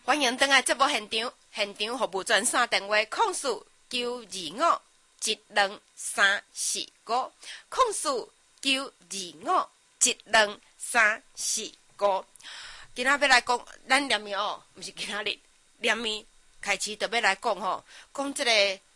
欢迎登来节目现场，现场服务专线电话：04-925-12345，04-925-12345。今仔要来讲，咱念面哦，毋是今仔日念面开始，就要来讲吼，讲即个，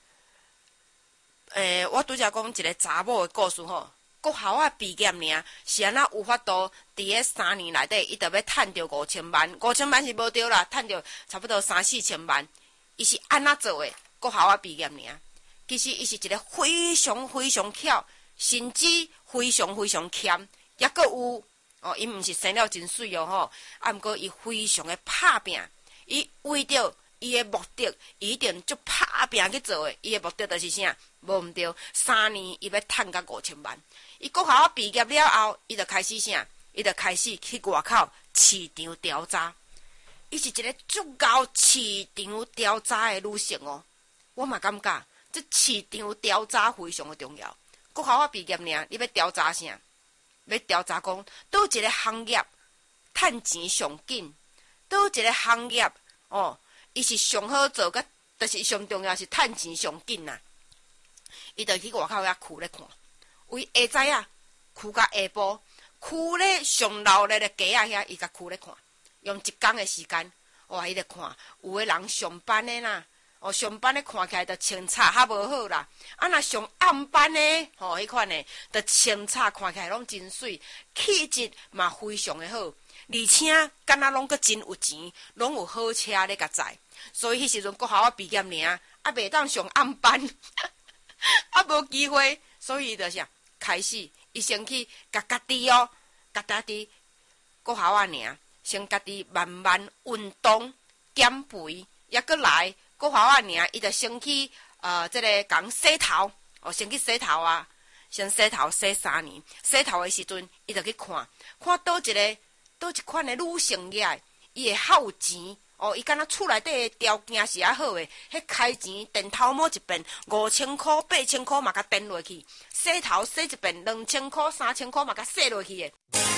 我拄则讲一个查某的故事吼。国校啊毕业尔，是安那有法度？伫个3年内底，伊就要趁着5000万，5000万是无对啦，趁着差不多3-4千万。伊是安那做的？国校啊毕业尔，其实伊是一个非常非常巧，甚至非常非常欠，抑阁有哦，伊毋是生了真水哦吼，啊，毋过伊非常的拍拼，伊为着伊的目的，伊一定足拍拼去做的。伊的目的就是啥？无毋对，3年伊要趁到5000万。伊国校毕业了后，伊就开始啥？伊就开始去外口市场调查。伊是一个足够市场调查的女性哦。我嘛感觉，这市场调查非常的重要。国校毕业尔，你要调查啥？要调查讲，倒一个行业趁钱上紧，倒一个行业哦，伊是上好做，甲但是上重要是趁钱上紧呐。伊就去外口遐区咧看。为下早啊，区甲下晡，区咧上闹热的街啊遐，伊甲区咧看，用一工的时间，哇，伊咧看，有的人上班的啦，哦，上班的看起来就清彩较无好啦，啊，若上暗班的，吼，迄款的，就清彩看起来拢真水，气质嘛非常的好，而且敢若拢阁真有钱，拢有好车咧甲载，所以迄时阵国校啊毕业尔，啊，袂当上暗班，啊，无机会，所以伊就啥？开始，伊先去甲家己哦，甲家己国校啊尔，先家己慢慢运动减肥，抑阁来国校啊尔，伊就先去即个讲洗头，哦，先去洗头啊，先洗头洗3年，洗头的时阵，伊就去看倒一款的女性业，伊会较有钱。哦，伊敢若厝内底的条件是较好的，迄开钱电头毛一遍5000块、8000块嘛，甲电落去；洗头洗一遍2000块、3000块嘛，甲洗落去的。